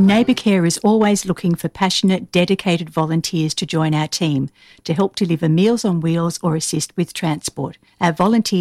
Neighbour Care is always looking for passionate, dedicated volunteers to join our team to help deliver Meals on Wheels or assist with transport. Our volunteers